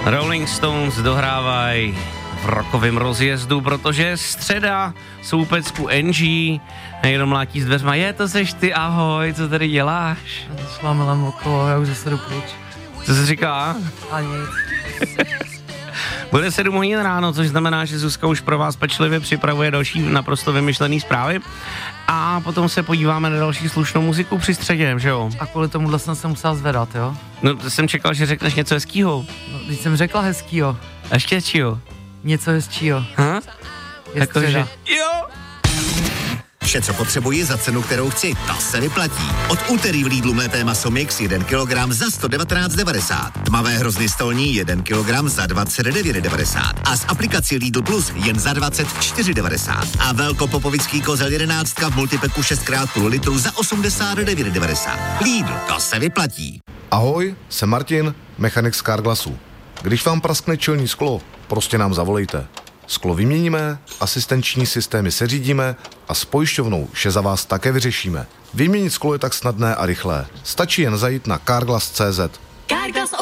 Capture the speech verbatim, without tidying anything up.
Rolling Stones dohrávají v rockovém rozjezdu, protože středa, soupecku N G, někdo mlátí s dveřma, je, to seš ty, ahoj, co tady děláš? Šlámelem okolo, já už zase jdu pryč. Co jsi říká? A nic. Bude sedm hodin ráno, což znamená, že Zuzka už pro vás pečlivě připravuje další naprosto vymyšlený zprávy a potom se podíváme na další slušnou muziku při středě, že jo? A kvůli tomuhle jsem se musel zvedat, jo? No, to jsem čekal, že řekneš něco hezkýho. No, když jsem řekla hezkýho. A ještě čího? Něco hezčího. Ha? Je jako středa. Že... Jo! Vše, co potřebuji za cenu, kterou chci, to se vyplatí. Od úterý v Lidlu mlété maso mix jeden kilogram za sto devatenáct devadesát. Tmavé hrozny stolní jeden kilogram za dvacet devět devadesát. A z aplikací Lidl Plus jen za dvacet čtyři devadesát. A velkopopovický kozel jedenáctka v multipeku šest krát půl litru za osmdesát devět devadesát. Lidl, to se vyplatí. Ahoj, jsem Martin, mechanik z Carglassu. Když vám praskne čelní sklo, prostě nám zavolejte. Sklo vyměníme, asistenční systémy seřídíme a s pojišťovnou vše za vás také vyřešíme. Vyměnit sklo je tak snadné a rychlé. Stačí jen zajít na carglass tečka cé zet. Carglass